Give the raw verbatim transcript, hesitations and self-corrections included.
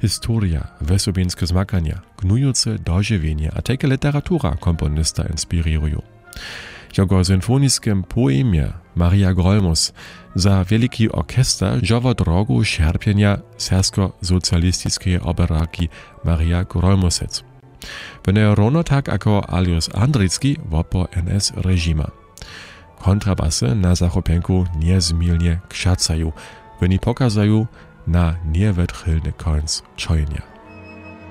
historia, wesobinske zmakania, gnujące dożywienie, a také literatura komponista inspirują. Jego symfoniskim poemie Maria Grolmus za wielki orkiester żowo drogu sierpienia sersko-socjalistiskiej operaki Maria Grolmusec. Wone równo tak jako Alois Andricki wopo N S reżima. Kontrabasy na zachopenku niezmilnie krzacają, woni pokazają na niewytchylny końc czojenia.